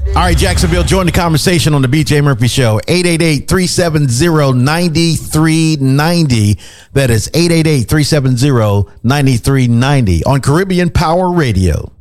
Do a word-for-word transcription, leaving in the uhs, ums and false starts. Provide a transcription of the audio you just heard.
All right, Jacksonville, join the conversation on the B J Murphy Show. eight eight eight, three seven zero, nine three nine zero. That is eight eight eight, three seven zero, nine three nine zero on Caribbean Power Radio.